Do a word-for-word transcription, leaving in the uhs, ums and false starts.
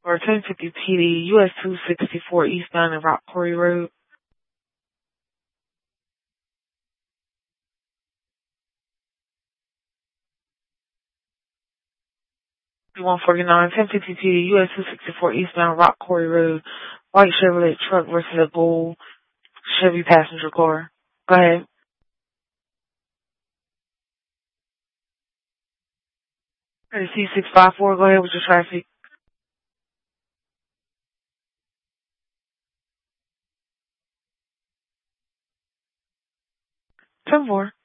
or ten fifty P D, U S two sixty-four eastbound and Rock Quarry Road. one forty-nine, ten fifty P D, U S two sixty-four eastbound Rock Quarry Road. White Chevrolet truck versus a bull Chevy passenger car. Go ahead. C six five four, go ahead with your traffic. ten four.